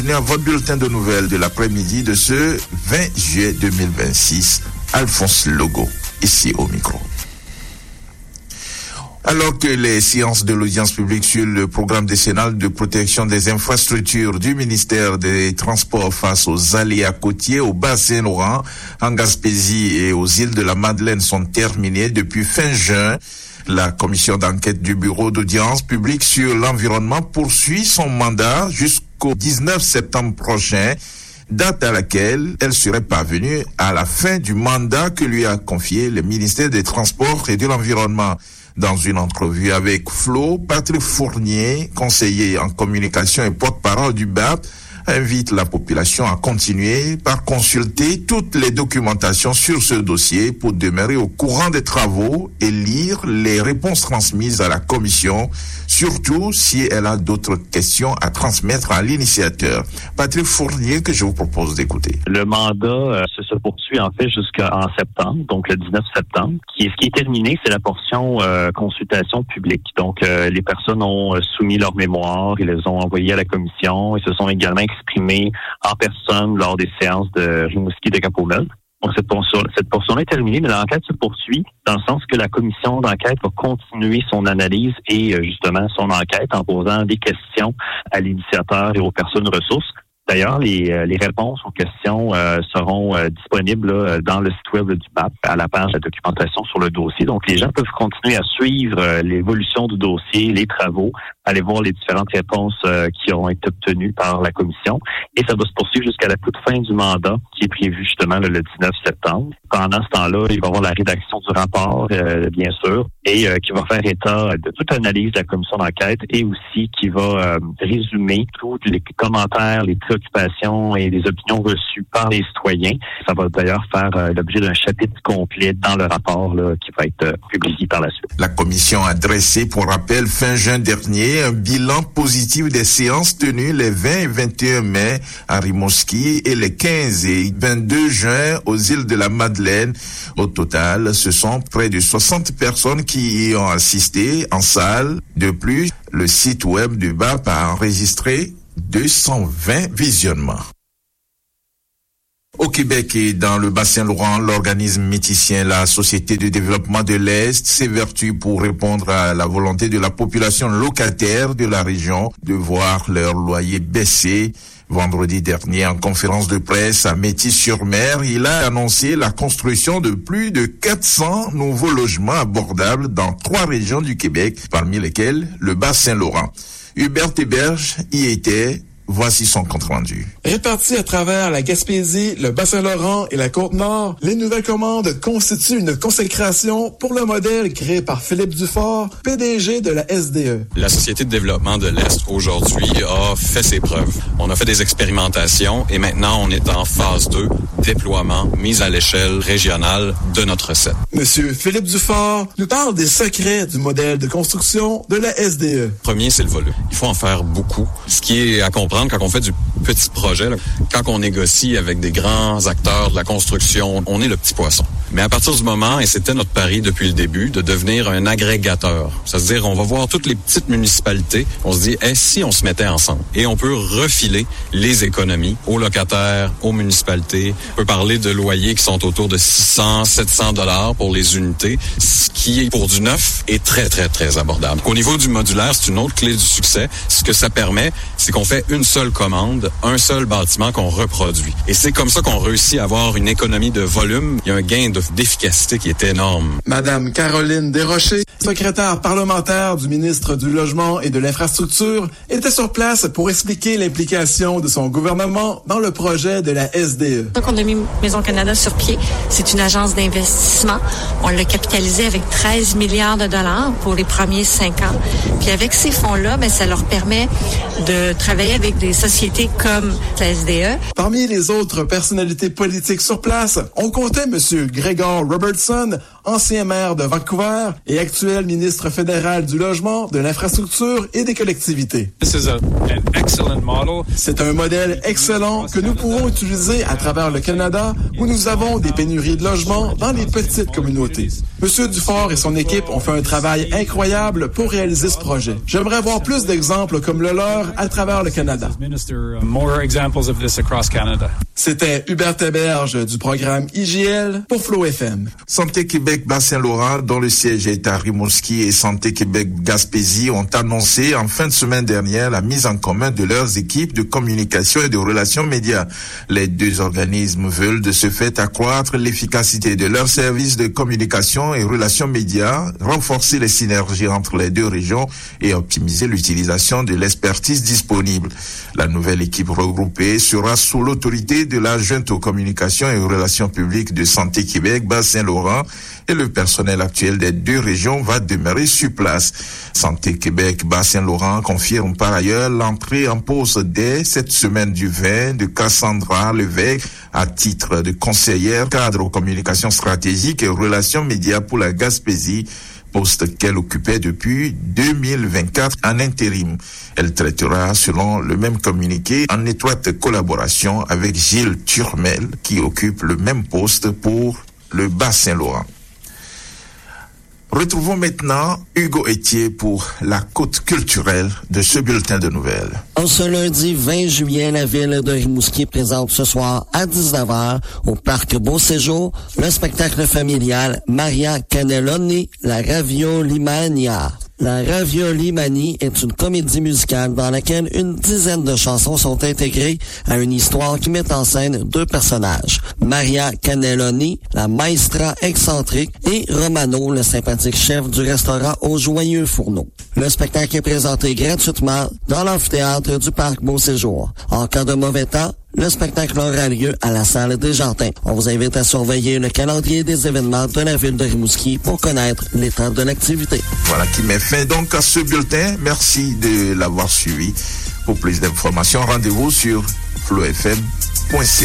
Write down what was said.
bienvenue à votre bulletin de nouvelles de l'après-midi de ce 20 juillet 2026. Alphonse Logo, ici au micro. Alors que les séances de l'audience publique sur le programme décennal de protection des infrastructures du ministère des Transports face aux aléas côtiers au Bas-Saint-Laurent, en Gaspésie et aux îles de la Madeleine sont terminées depuis fin juin, la commission d'enquête du bureau d'audience publique sur l'environnement poursuit son mandat jusqu'au 19 septembre prochain, date à laquelle elle serait parvenue à la fin du mandat que lui a confié le ministère des Transports et de l'Environnement. Dans une entrevue avec Flo, Patrick Fournier, conseiller en communication et porte-parole du BAP, invite la population à continuer par consulter toutes les documentations sur ce dossier pour demeurer au courant des travaux et lire les réponses transmises à la commission, surtout si elle a d'autres questions à transmettre à l'initiateur. Patrick Fournier, que je vous propose d'écouter. Le mandat se poursuit en fait jusqu'en septembre, donc le 19 septembre. Ce qui est terminé, c'est la portion consultation publique. Donc les personnes ont soumis leur mémoire, ils les ont envoyées à la commission et se sont également exprimés en personne lors des séances de Rimouski de Cap-aux-Melches. Donc cette portion est terminée, mais l'enquête se poursuit dans le sens que la commission d'enquête va continuer son analyse et justement son enquête en posant des questions à l'initiateur et aux personnes ressources. D'ailleurs, les réponses aux questions seront disponibles dans le site web du BAP à la page de la documentation sur le dossier. Donc, les gens peuvent continuer à suivre l'évolution du dossier, les travaux, aller voir les différentes réponses qui ont été obtenues par la commission. Et ça va se poursuivre jusqu'à la toute fin du mandat qui est prévu justement le 19 septembre. Pendant ce temps-là, il va y avoir la rédaction du rapport, bien sûr, et qui va faire état de toute analyse de la commission d'enquête et aussi qui va résumer tous les commentaires, les préoccupations et les opinions reçues par les citoyens. Ça va d'ailleurs faire l'objet d'un chapitre complet dans le rapport là, qui va être publié par la suite. La commission a dressé, pour rappel, fin juin dernier, un bilan positif des séances tenues les 20 et 21 mai à Rimouski et les 15 et 22 juin aux îles de la Madeleine. Au total, ce sont près de 60 personnes qui y ont assisté en salle. De plus, le site web du BAP a enregistré 220 visionnements. Au Québec et dans le Bas-Saint-Laurent, l'organisme méticien, la Société de développement de l'Est, s'évertue pour répondre à la volonté de la population locataire de la région de voir leur loyer baisser. Vendredi dernier, en conférence de presse à Métis-sur-Mer, il a annoncé la construction de plus de 400 nouveaux logements abordables dans 3 régions du Québec, parmi lesquelles le Bas-Saint-Laurent. Hubert Héberge y était. Voici son compte rendu. Répartis à travers la Gaspésie, le Bas-Saint-Laurent et la Côte-Nord, les nouvelles commandes constituent une consécration pour le modèle créé par Philippe Dufort, PDG de la SDE. La Société de développement de l'Est, aujourd'hui, a fait ses preuves. On a fait des expérimentations et maintenant, on est en phase 2, déploiement, mise à l'échelle régionale de notre recette. Monsieur Philippe Dufort nous parle des secrets du modèle de construction de la SDE. Premier, c'est le volume. Il faut en faire beaucoup. Ce qui est à comprendre quand on fait du petit projet, là, quand on négocie avec des grands acteurs de la construction, on est le petit poisson. Mais à partir du moment, et c'était notre pari depuis le début, de devenir un agrégateur. C'est-à-dire, on va voir toutes les petites municipalités, on se dit, si on se mettait ensemble? Et on peut refiler les économies aux locataires, aux municipalités. On peut parler de loyers qui sont autour de 600, 700 $ pour les unités, ce qui est pour du neuf est très, très, très abordable. Au niveau du modulaire, c'est une autre clé du succès. Ce que ça permet, c'est qu'on fait une seule commande, un seul bâtiment qu'on reproduit. Et c'est comme ça qu'on réussit à avoir une économie de volume. Il y a un gain d'efficacité qui est énorme. Madame Caroline Desrochers, secrétaire parlementaire du ministre du Logement et de l'Infrastructure, était sur place pour expliquer l'implication de son gouvernement dans le projet de la SDE. Donc, on a mis Maison Canada sur pied. C'est une agence d'investissement. On l'a capitalisé avec 13 milliards de dollars pour les premiers 5 ans. Puis avec ces fonds-là, ça leur permet de travailler avec des sociétés comme la SDE. Parmi les autres personnalités politiques sur place, on comptait M. Gregor Robertson, ancien maire de Vancouver et actuel ministre fédéral du Logement, de l'Infrastructure et des Collectivités. C'est un modèle excellent que nous pourrons utiliser à travers le Canada où nous avons des pénuries de logements dans les petites communautés. Monsieur Dufort et son équipe ont fait un travail incroyable pour réaliser ce projet. J'aimerais voir plus d'exemples comme le leur à travers le Canada. C'était Hubert Héberge du programme IGL pour Flow FM. Santé Québec Bas-Saint-Laurent, dont le siège est à Rimouski, et Santé Québec Gaspésie ont annoncé en fin de semaine dernière la mise en commun de leurs équipes de communication et de relations médias. Les deux organismes veulent de ce fait accroître l'efficacité de leurs services de communication et relations médias, renforcer les synergies entre les deux régions et optimiser l'utilisation de l'expertise disponible. La nouvelle équipe regroupée sera sous l'autorité de l'adjointe aux communications et aux relations publiques de Santé Québec Bas-Saint-Laurent et le personnel actuel des deux régions va demeurer sur place. Santé Québec Bas-Saint-Laurent confirme par ailleurs l'entrée en pause dès cette semaine du 20 de Cassandra Lévesque à titre de conseillère cadre aux communications stratégiques et aux relations médias pour la Gaspésie, poste qu'elle occupait depuis 2024 en intérim. Elle traitera, selon le même communiqué, en étroite collaboration avec Gilles Turmel, qui occupe le même poste pour le Bas-Saint-Laurent. Retrouvons maintenant Hugo Etier pour la côte culturelle de ce bulletin de nouvelles. En ce lundi 20 juillet, la ville de Rimouski présente ce soir à 19h au parc Beau Séjour le spectacle familial Maria Cannelloni, la Raviolimania. La Raviolimanie est une comédie musicale dans laquelle une dizaine de chansons sont intégrées à une histoire qui met en scène deux personnages. Maria Cannelloni, la maestra excentrique, et Romano, le sympathique chef du restaurant au Joyeux Fourneau. Le spectacle est présenté gratuitement dans l'amphithéâtre du parc Beau Séjour. En cas de mauvais temps, le spectacle aura lieu à la salle des Jardins. On vous invite à surveiller le calendrier des événements de la ville de Rimouski pour connaître l'état de l'activité. Voilà qui met fin donc à ce bulletin. Merci de l'avoir suivi. Pour plus d'informations, rendez-vous sur flowfm.ca.